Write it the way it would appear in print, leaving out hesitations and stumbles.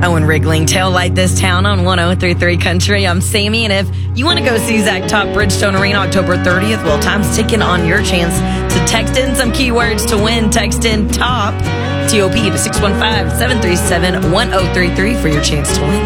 Owen Riggling, Taillight This Town on 103.3 Country. I'm Sammy, and if you want to go see Zach Top Bridgestone Arena October 30th, well, time's ticking on your chance to text in some keywords to win. Text in TOP, T-O-P, to 615-737-1033 for your chance to win.